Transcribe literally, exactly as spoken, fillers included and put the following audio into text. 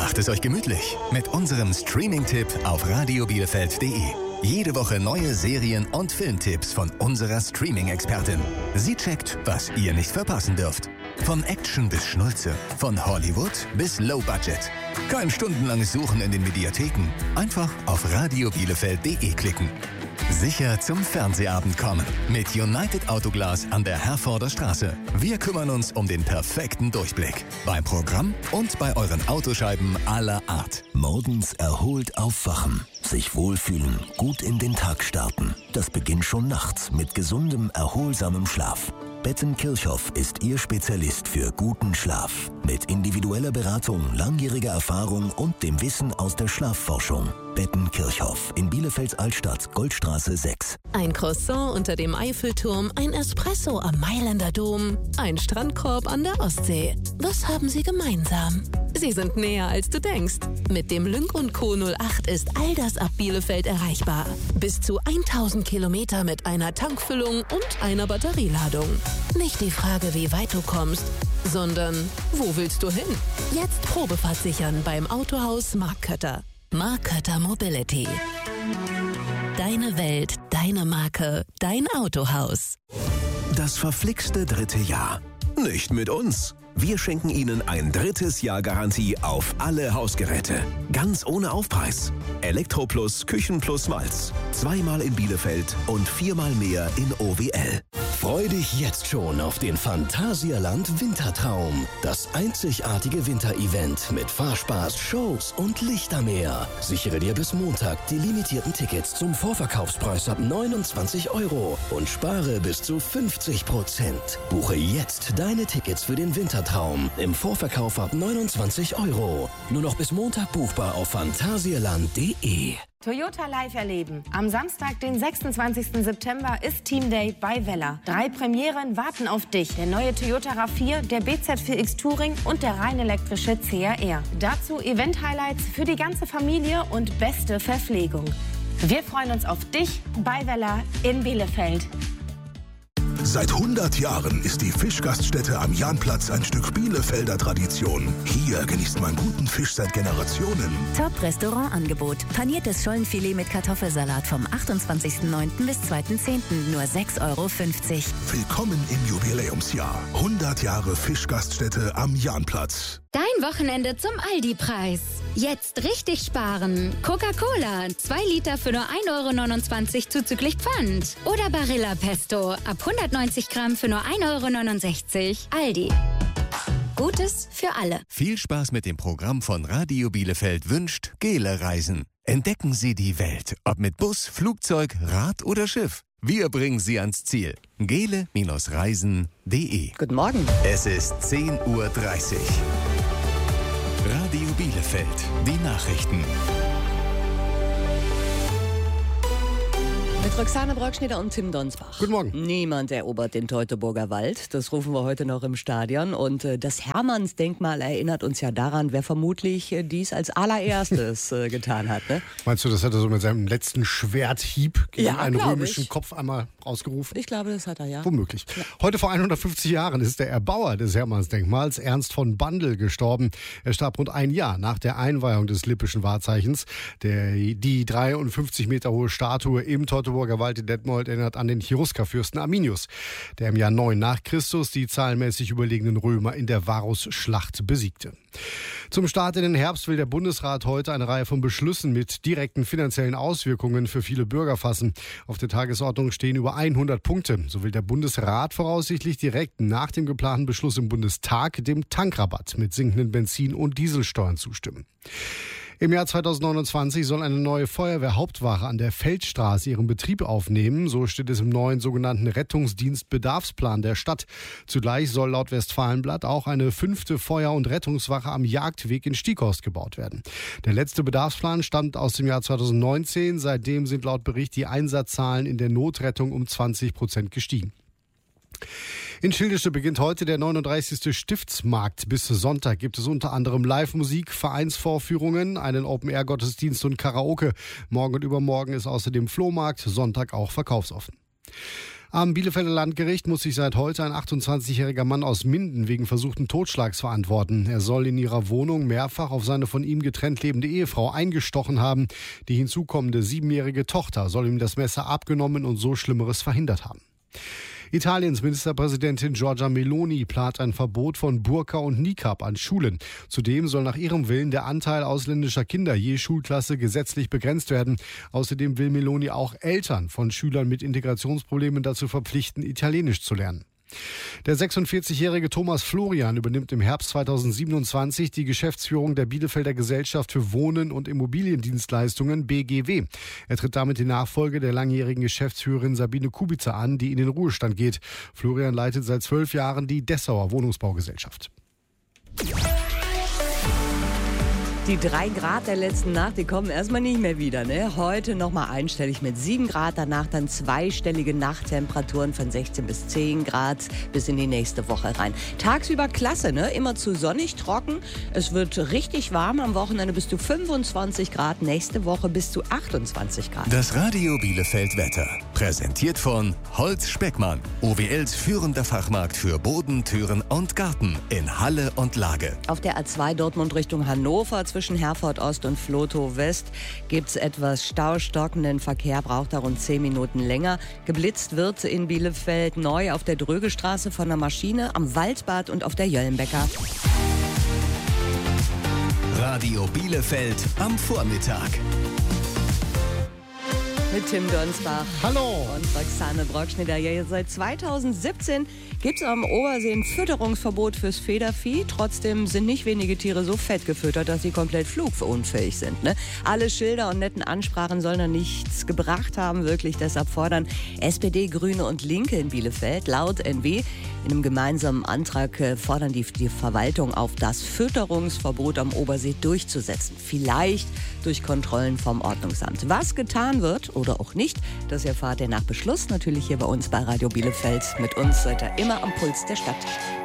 Macht es euch gemütlich mit unserem Streaming-Tipp auf radio bielefeld punkt de. Jede Woche neue Serien- und Filmtipps von unserer Streaming-Expertin. Sie checkt, was ihr nicht verpassen dürft. Von Action bis Schnulze, von Hollywood bis Low Budget. Kein stundenlanges Suchen in den Mediatheken. Einfach auf radio bielefeld punkt de klicken. Sicher zum Fernsehabend kommen. Mit United Autoglas an der Herforder Straße. Wir kümmern uns um den perfekten Durchblick. Beim Programm und bei euren Autoscheiben aller Art. Morgens erholt aufwachen, sich wohlfühlen, gut in den Tag starten. Das beginnt schon nachts mit gesundem, erholsamem Schlaf. Bettenkirchhoff ist Ihr Spezialist für guten Schlaf. Mit individueller Beratung, langjähriger Erfahrung und dem Wissen aus der Schlafforschung. Bettenkirchhoff in Bielefelds Altstadt, Goldstraße sechs. Ein Croissant unter dem Eiffelturm, ein Espresso am Mailänder Dom, ein Strandkorb an der Ostsee. Was haben sie gemeinsam? Sie sind näher, als du denkst. Mit dem Lynk und Co. null acht ist all das ab Bielefeld erreichbar. Bis zu tausend Kilometer mit einer Tankfüllung und einer Batterieladung. Nicht die Frage, wie weit du kommst, sondern wo willst du hin? Jetzt Probefahrt sichern beim Autohaus Mark Kötter. Mark Kötter Mobility. Deine Welt, deine Marke, dein Autohaus. Das verflixte dritte Jahr. Nicht mit uns. Wir schenken Ihnen ein drittes Jahr Garantie auf alle Hausgeräte. Ganz ohne Aufpreis. Elektroplus, Küchenplus Malz. Zweimal in Bielefeld und viermal mehr in O W L. Freu dich jetzt schon auf den Phantasialand Wintertraum. Das einzigartige Winterevent mit Fahrspaß, Shows und Lichtermeer. Sichere dir bis Montag die limitierten Tickets zum Vorverkaufspreis ab neunundzwanzig Euro und spare bis zu fünfzig Prozent. Buche jetzt deine Tickets für den Wintertraum im Vorverkauf ab neunundzwanzig Euro. Nur noch bis Montag buchbar auf phantasialand punkt de. Toyota live erleben. Am Samstag, den sechsundzwanzigsten September, ist Team Day bei Weller. Drei Premieren warten auf dich. Der neue Toyota RAV vier, der B Z vier X Touring und der rein elektrische C R R. Dazu Event-Highlights für die ganze Familie und beste Verpflegung. Wir freuen uns auf dich bei Weller in Bielefeld. Seit hundert Jahren ist die Fischgaststätte am Jahnplatz ein Stück Bielefelder Tradition. Hier genießt man guten Fisch seit Generationen. Top-Restaurantangebot. Paniertes Schollenfilet mit Kartoffelsalat vom achtundzwanzigsten neunten bis zweiten zehnten Nur sechs Euro fünfzig. Willkommen im Jubiläumsjahr. hundert Jahre Fischgaststätte am Jahnplatz. Dein Wochenende zum Aldi-Preis. Jetzt richtig sparen. Coca-Cola, zwei Liter für nur ein Euro neunundzwanzig zuzüglich Pfand. Oder Barilla Pesto, ab hundertneunzig Gramm für nur ein Euro neunundsechzig. Aldi. Gutes für alle. Viel Spaß mit dem Programm von Radio Bielefeld wünscht Gele Reisen. Entdecken Sie die Welt, ob mit Bus, Flugzeug, Rad oder Schiff. Wir bringen Sie ans Ziel. gele Reisen punkt de. Guten Morgen. Es ist zehn Uhr dreißig. Radio Bielefeld, die Nachrichten. Mit Roxane Brockschneider und Tim Donsbach. Guten Morgen. Niemand erobert den Teutoburger Wald. Das rufen wir heute noch im Stadion. Und äh, das Hermannsdenkmal erinnert uns ja daran, wer vermutlich äh, dies als allererstes äh, getan hat. Ne? Meinst du, das hat er so mit seinem letzten Schwerthieb gegen Ja, einen glaub römischen ich. Kopf einmal rausgerufen? Ich glaube, das hat er, ja. Womöglich. Ja. Heute vor hundertfünfzig Jahren ist der Erbauer des Hermannsdenkmals, Ernst von Bandel, gestorben. Er starb rund ein Jahr nach der Einweihung des Lippischen Wahrzeichens. Der, die dreiundfünfzig Meter hohe Statue im Teutoburger Wald in Detmold erinnert an den Cherusker-Fürsten Arminius, der im Jahr neun nach Christus die zahlenmäßig überlegenen Römer in der Varusschlacht besiegte. Zum Start in den Herbst will der Bundesrat heute eine Reihe von Beschlüssen mit direkten finanziellen Auswirkungen für viele Bürger fassen. Auf der Tagesordnung stehen über hundert Punkte. So will der Bundesrat voraussichtlich direkt nach dem geplanten Beschluss im Bundestag dem Tankrabatt mit sinkenden Benzin- und Dieselsteuern zustimmen. Im Jahr zweitausendneunundzwanzig soll eine neue Feuerwehrhauptwache an der Feldstraße ihren Betrieb aufnehmen. So steht es im neuen sogenannten Rettungsdienstbedarfsplan der Stadt. Zugleich soll laut Westfalenblatt auch eine fünfte Feuer- und Rettungswache am Jagdweg in Stieghorst gebaut werden. Der letzte Bedarfsplan stammt aus dem Jahr zweitausendneunzehn. Seitdem sind laut Bericht die Einsatzzahlen in der Notrettung um zwanzig Prozent gestiegen. In Schildische beginnt heute der neununddreißigste Stiftsmarkt. Bis Sonntag gibt es unter anderem Live-Musik, Vereinsvorführungen, einen Open-Air-Gottesdienst und Karaoke. Morgen und übermorgen ist außerdem Flohmarkt, Sonntag auch verkaufsoffen. Am Bielefelder Landgericht muss sich seit heute ein achtundzwanzigjähriger Mann aus Minden wegen versuchten Totschlags verantworten. Er soll in ihrer Wohnung mehrfach auf seine von ihm getrennt lebende Ehefrau eingestochen haben. Die hinzukommende siebenjährige Tochter soll ihm das Messer abgenommen und so Schlimmeres verhindert haben. Italiens Ministerpräsidentin Giorgia Meloni plant ein Verbot von Burka und Niqab an Schulen. Zudem soll nach ihrem Willen der Anteil ausländischer Kinder je Schulklasse gesetzlich begrenzt werden. Außerdem will Meloni auch Eltern von Schülern mit Integrationsproblemen dazu verpflichten, Italienisch zu lernen. Der sechsundvierzigjährige Thomas Florian übernimmt im Herbst zweitausendsiebenundzwanzig die Geschäftsführung der Bielefelder Gesellschaft für Wohnen und Immobiliendienstleistungen B G W. Er tritt damit die Nachfolge der langjährigen Geschäftsführerin Sabine Kubica an, die in den Ruhestand geht. Florian leitet seit zwölf Jahren die Dessauer Wohnungsbaugesellschaft. Die drei Grad der letzten Nacht, die kommen erstmal nicht mehr wieder. Ne? Heute nochmal einstellig mit sieben Grad, danach dann zweistellige Nachttemperaturen von sechzehn bis zehn Grad bis in die nächste Woche rein. Tagsüber klasse, ne? Immer zu sonnig, trocken. Es wird richtig warm, am Wochenende bis zu fünfundzwanzig Grad, nächste Woche bis zu achtundzwanzig Grad. Das Radio Bielefeld Wetter, präsentiert von Holz Speckmann, O W Ls führender Fachmarkt für Boden, Türen und Garten in Halle und Lage. Auf der A zwei Dortmund Richtung Hannover zwischen Herford Ost und Vlotho West gibt es etwas staustockenden Verkehr, braucht da rund zehn Minuten länger. Geblitzt wird in Bielefeld neu auf der Drögestraße von der Maschine, am Waldbad und auf der Jöllenbecker. Radio Bielefeld am Vormittag. Mit Tim Donsbach. Hallo. Und Roxane Brockschneider. Ja, seit zweitausendsiebzehn gibt es am Obersee ein Fütterungsverbot fürs Federvieh. Trotzdem sind nicht wenige Tiere so fett gefüttert, dass sie komplett flugunfähig sind. Ne? Alle Schilder und netten Ansprachen sollen da nichts gebracht haben. Wirklich, deshalb fordern S P D, Grüne und Linke in Bielefeld laut N W in einem gemeinsamen Antrag äh, fordern die, die Verwaltung auf, das Fütterungsverbot am Obersee durchzusetzen. Vielleicht durch Kontrollen vom Ordnungsamt. Was getan wird oder auch nicht, das erfahrt ihr nach Beschluss natürlich hier bei uns bei Radio Bielefeld. Mit uns seid ihr immer am Puls der Stadt.